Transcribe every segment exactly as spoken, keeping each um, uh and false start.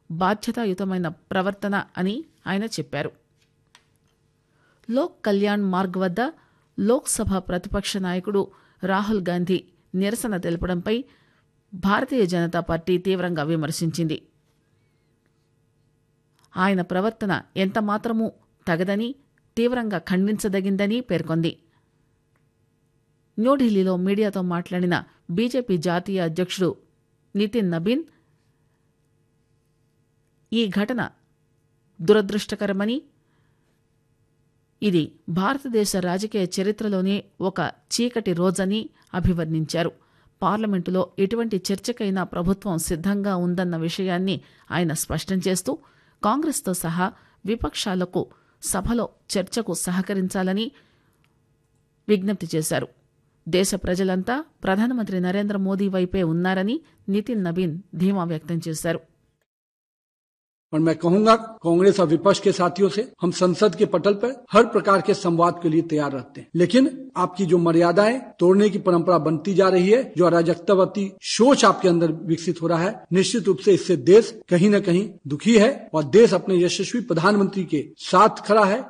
బాధ్యతాయుతమైన ప్రవర్తన అని ఆయన చెప్పారు. లోక్ కళ్యాణ్ మార్గ్ వద్ద లోక్సభ ప్రతిపక్ష నాయకుడు రాహుల్ గాంధీ నిరసన తెలపడంపై భారతీయ జనతా పార్టీ తీవ్రంగా విమర్శించింది. ఆయన ప్రవర్తన ఎంతమాత్రమూ తగదని, తీవ్రంగా ఖండించదగిందని పేర్కొంది. న్యూఢిల్లీలో మీడియాతో మాట్లాడిన బీజేపీ జాతీయ అధ్యక్షుడు నితిన్ నబీన్ ఈ ఘటన దురదృష్టకరమని, ఇది భారతదేశ రాజకీయ చరిత్రలోనే ఒక చీకటి రోజని అభివర్ణించారు. పార్లమెంటులో ఎటువంటి చర్చకైనా ప్రభుత్వం సిద్ధంగా ఉందన్న విషయాన్ని ఆయన స్పష్టం చేస్తూ కాంగ్రెస్తో సహా విపక్షాలకు సభలో చర్చకు సహకరించాలని విజ్ఞప్తి చేశారు. దేశ ప్రజలంతా ప్రధానమంత్రి నరేంద్ర మోదీ వైపే ఉన్నారని నితిన్ నబీన్ ధీమా వ్యక్తం చేశారు. और मैं कहूंगा कांग्रेस और विपक्ष के साथियों से, हम संसद के पटल पर हर प्रकार के संवाद के लिए तैयार रहते हैं, लेकिन आपकी जो मर्यादाएं तोड़ने की परंपरा बनती जा रही है, जो अराजकतावादी सोच आपके अंदर विकसित हो रहा है, निश्चित रूप से इससे देश कहीं न कहीं दुखी है और देश अपने यशस्वी प्रधानमंत्री के साथ खड़ा है.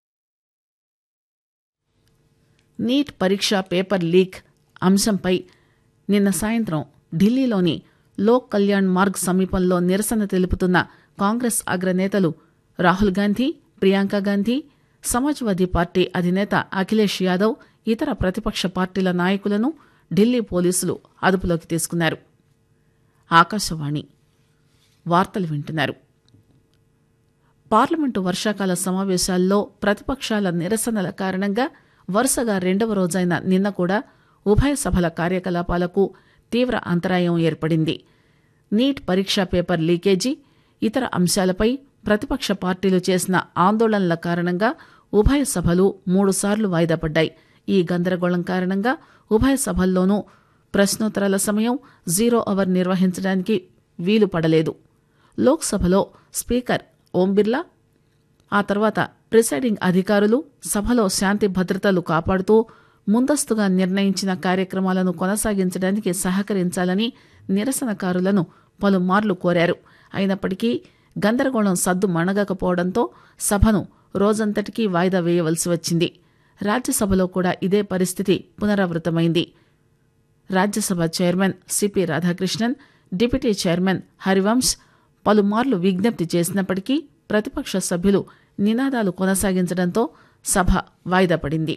నీట్ పరీక్ష పేపర్ లీక్ అంశంపై నిన్న సాయంత్రం ఢిల్లీలోని లోక్ కళ్యాణ్ మార్గ్ సమీపంలో నిరసన తెలుపుతున్న కాంగ్రెస్ అగ్రనేతలు రాహుల్ గాంధీ, ప్రియాంక గాంధీ, సమాజ్వాదీ పార్టీ అధినేత అఖిలేష్ యాదవ్, ఇతర ప్రతిపక్ష పార్టీల నాయకులను ఢిల్లీ పోలీసులు అదుపులోకి తీసుకున్నారు. ఆకాశవాణి వార్తలు వింటున్నారు. పార్లమెంటు వర్షాకాల సమావేశాల్లో ప్రతిపక్షాల నిరసనల కారణంగా వరుసగా రెండవ రోజైన నిన్న కూడా ఉభయ సభల కార్యకలాపాలకు తీవ్ర అంతరాయం ఏర్పడింది. నీట్ పరీక్షా పేపర్ లీకేజీ, ఇతర అంశాలపై ప్రతిపక్ష పార్టీలు చేసిన ఆందోళనల కారణంగా ఉభయ సభలు మూడుసార్లు వాయిదా పడ్డాయి. ఈ గందరగోళం కారణంగా ఉభయ సభల్లోనూ ప్రశ్నోత్తరాల సమయం జీరో అవర్ నిర్వహించడానికి వీలు పడలేదు. లోక్సభలో స్పీకర్ ఓం బిర్లా, ఆ తర్వాత ప్రిసైడింగ్ అధికారులు సభలో శాంతి భద్రతలు కాపాడుతూ ముందస్తుగా నిర్ణయించిన కార్యక్రమాలను కొనసాగించడానికి సహకరించాలని నిరసనకారులను పలుమార్లు కోరారు. అయినప్పటికీ గందరగోళం సద్దు మణగకపోవడంతో సభను రోజంతటికీ వాయిదా వేయవలసి వచ్చింది. రాజ్యసభలో కూడా ఇదే పరిస్థితి పునరావృతమైంది. Rajya Sabha chairman CP Radhakrishnan, deputy chairman Harivansh పలుమార్లు విజ్ఞప్తి చేసినప్పటికీ ప్రతిపక్ష సభ్యులు నినాదాలు కొనసాగించడంతో సభ వాయిదా పడింది.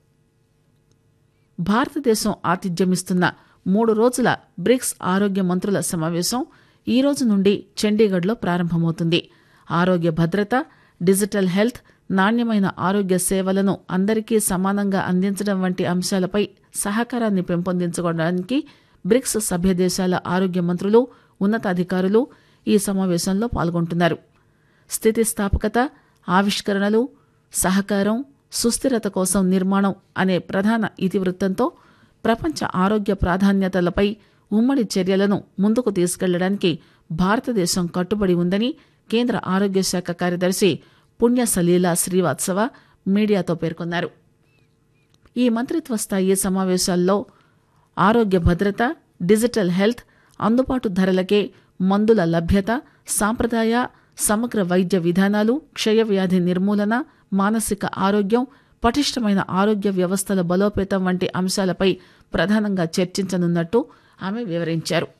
భారతదేశం ఆతిథ్యమిస్తున్న మూడు రోజుల బ్రిక్స్ ఆరోగ్య మంత్రుల సమావేశం ఈ రోజు నుండి చండీగఢ్లో ప్రారంభమవుతుంది. ఆరోగ్య భద్రత, డిజిటల్ హెల్త్, నాణ్యమైన ఆరోగ్య సేవలను అందరికీ సమానంగా అందించడం వంటి అంశాలపై సహకారాన్ని పెంపొందించుకోవడానికి బ్రిక్స్ సభ్య దేశాల ఆరోగ్య మంత్రులు, ఉన్నతాధికారులు ఈ సమావేశంలో పాల్గొంటున్నారు. స్థితిస్థాపకత, ఆవిష్కరణలు, సహకారం, సుస్థిరత కోసం నిర్మాణం అనే ప్రధాన ఇతివృత్తంతో ప్రపంచ ఆరోగ్య ప్రాధాన్యతలపై ఉమ్మడి చర్యలను ముందుకు తీసుకెళ్లడానికి భారతదేశం కట్టుబడి ఉందని కేంద్ర ఆరోగ్య శాఖ కార్యదర్శి పుణ్య సలీలా శ్రీవాత్సవ మీడియాతో పేర్కొన్నారు. ఈ మంత్రిత్వ స్థాయి సమావేశాల్లో ఆరోగ్య భద్రత, డిజిటల్ హెల్త్, అందుబాటు ధరలకే మందుల లభ్యత, సాంప్రదాయ సమగ్ర వైద్య విధానాలు, క్షయవ్యాధి నిర్మూలన, మానసిక ఆరోగ్యం, పటిష్టమైన ఆరోగ్య వ్యవస్థల బలోపేతం వంటి అంశాలపై ప్రధానంగా చర్చించనున్నట్టు ఆమె వివరించారు.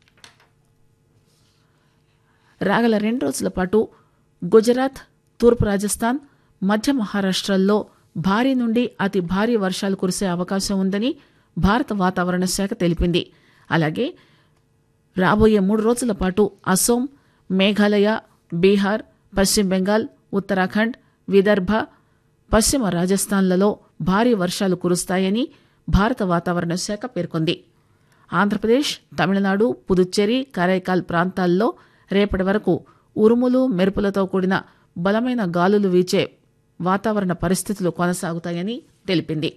రాగల రెండు రోజుల పాటు గుజరాత్, తూర్పు రాజస్థాన్, మధ్య మహారాష్ట్రల్లో భారీ నుండి అతి భారీ వర్షాలు కురిసే అవకాశం ఉందని భారత వాతావరణ శాఖ తెలిపింది. అలాగే రాబోయే మూడు రోజుల పాటు అసోం, మేఘాలయ, బీహార్, పశ్చిమ బెంగాల్, ఉత్తరాఖండ్, విదర్భ, పశ్చిమ రాజస్థాన్లలో భారీ వర్షాలు కురుస్తాయని భారత వాతావరణ శాఖ పేర్కొంది. ఆంధ్రప్రదేశ్, తమిళనాడు, పుదుచ్చేరి, కరైకాల్ ప్రాంతాల్లో రేపటి వరకు ఉరుములు, మెరుపులతో కూడిన బలమైన గాలులు వీచే వాతావరణ పరిస్థితులు కొనసాగుతాయని తెలిపింది.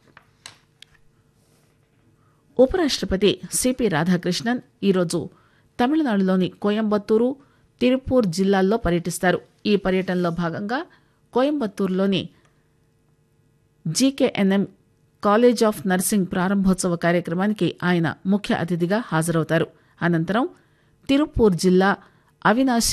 ఉపరాష్ట్రపతి సిపి రాధాకృష్ణన్ ఈరోజు తమిళనాడులోని కోయంబత్తూరు, తిరుపూర్ జిల్లాల్లో పర్యటిస్తారు. ఈ పర్యటనలో భాగంగా కోయంబత్తూరులోని జీకేఎన్ఎం కాలేజ్ ఆఫ్ నర్సింగ్ ప్రారంభోత్సవ కార్యక్రమానికి ఆయన ముఖ్య అతిథిగా హాజరవుతారు. అనంతరం తిరుపూర్ జిల్లా అవినాశి